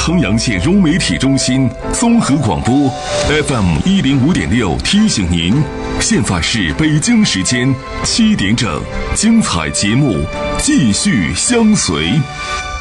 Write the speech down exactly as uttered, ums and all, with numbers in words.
衡阳县融媒体中心综合广播 F M 一零五点六提醒您，现在是北京时间七点整，精彩节目继续相随。